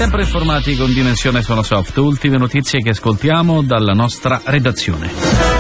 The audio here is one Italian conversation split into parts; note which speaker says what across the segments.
Speaker 1: Sempre informati con Dimensione Suono Soft. Ultime notizie che ascoltiamo dalla nostra redazione.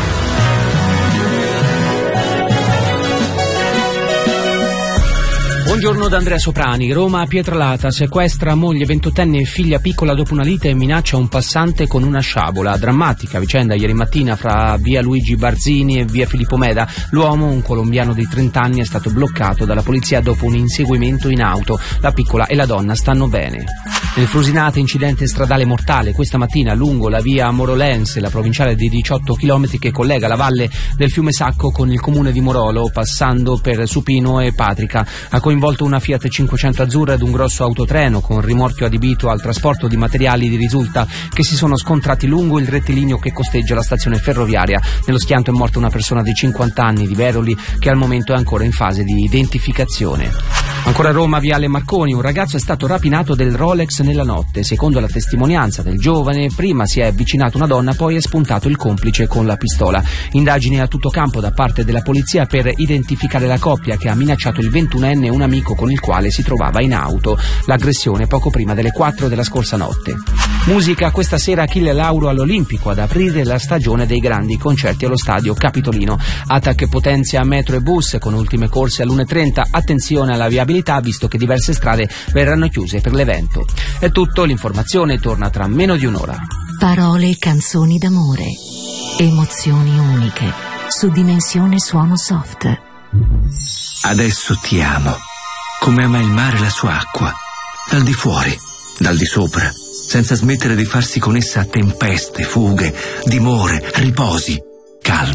Speaker 2: Buongiorno da Andrea Soprani. Roma, Pietralata, sequestra moglie 28enne e figlia piccola dopo una lite e minaccia un passante con una sciabola. Drammatica vicenda ieri mattina fra via Luigi Barzini e via Filippo Meda. L'uomo, un colombiano di 30 anni, è stato bloccato dalla polizia dopo un inseguimento in auto. La piccola e la donna stanno bene. Nel Frusinate, incidente stradale mortale questa mattina lungo la via Morolense, la provinciale di 18 km che collega la valle del fiume Sacco con il comune di Morolo, passando per Supino e Patrica. Ha coinvolto una Fiat 500 azzurra ed un grosso autotreno con rimorchio adibito al trasporto di materiali. Risulta che si sono scontrati lungo il rettilineo che costeggia la stazione ferroviaria. Nello schianto è morta una persona di 50 anni di Veroli che al momento è ancora in fase di identificazione. Ancora a Roma, viale Marconi, un ragazzo è stato rapinato del Rolex nella notte. Secondo la testimonianza del giovane, prima si è avvicinato una donna, poi è spuntato il complice con la pistola. Indagini a tutto campo da parte della polizia per identificare la coppia che ha minacciato il 21enne e un amico con il quale si trovava in auto. L'aggressione poco prima delle 4 della scorsa notte. Musica, questa sera Achille Lauro all'Olimpico ad aprire la stagione dei grandi concerti allo stadio Capitolino. ATAC potenzia metro e bus con ultime corse all'1:30. Attenzione alla viabilità visto che diverse strade verranno chiuse per l'evento. È tutto, l'informazione torna tra meno di un'ora.
Speaker 3: Parole e canzoni d'amore, emozioni uniche su Dimensione Suono Soft.
Speaker 4: Adesso ti amo, come ama il mare la sua acqua, dal di fuori, dal di sopra, senza smettere di farsi con essa tempeste, fughe, dimore, riposi, calma.